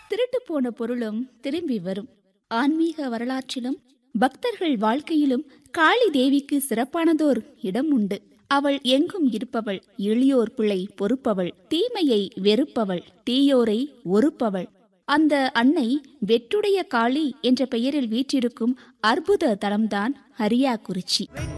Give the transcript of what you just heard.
திருட்டு போன பொருளும் திரும்பி வரும். ஆன்மீக வரலாற்றிலும் பக்தர்கள் வாழ்க்கையிலும் காளி தேவிக்கு சிறப்பானதோர் இடம் உண்டு. அவள் எங்கும் இருப்பவள், எளியோர் பிழை பொறுப்பவள், தீமையை வெறுப்பவள், தீயோரை ஒறுப்பவள். அந்த அன்னை வெற்றுடைய காளி என்ற பெயரில் வீற்றிருக்கும் அற்புத தலம்தான் அரியாக்குறிச்சி.